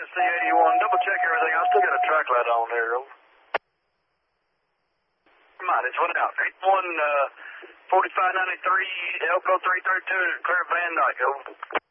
C81, double check everything. I still got a track light on there, over. Mileage, what out? 81, 4593, Elko 332, clear Van Dyke, over.